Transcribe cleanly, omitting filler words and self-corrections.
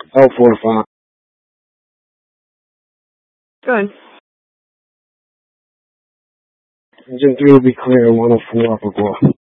Oh, 4 to 5. Good. Engine 3 will be clear, 104 upper glow.